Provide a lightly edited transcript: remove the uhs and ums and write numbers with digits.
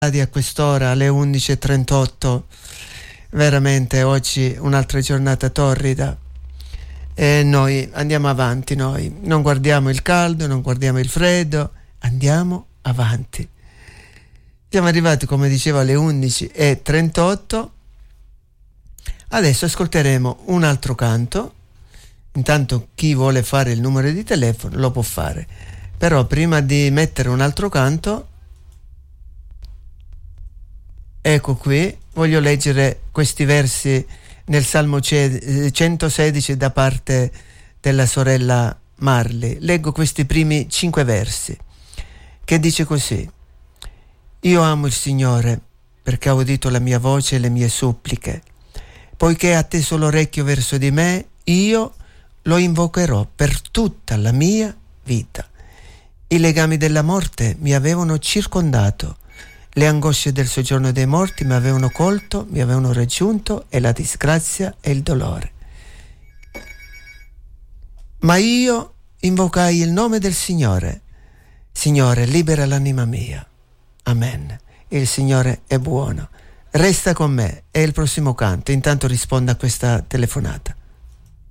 a quest'ora alle 11:38. Veramente oggi un'altra giornata torrida e noi andiamo avanti, noi non guardiamo il caldo, non guardiamo il freddo, andiamo avanti. Siamo arrivati, come dicevo, alle 11:38. Adesso ascolteremo un altro canto. Intanto chi vuole fare il numero di telefono lo può fare, però prima di mettere un altro canto, ecco qui, voglio leggere questi versi nel Salmo 116 da parte della sorella Marley. Leggo questi primi 5 versi, che dice così: Io amo il Signore perché ha udito la mia voce e le mie suppliche. Poiché ha atteso l'orecchio verso di me, io lo invocherò per tutta la mia vita. I legami della morte mi avevano circondato, le angosce del soggiorno dei morti mi avevano colto, mi avevano raggiunto, e la disgrazia e il dolore. Ma io invocai il nome del Signore. Signore, libera l'anima mia. Amen. Il Signore è buono. Resta con me. È il prossimo canto. Intanto risponda a questa telefonata.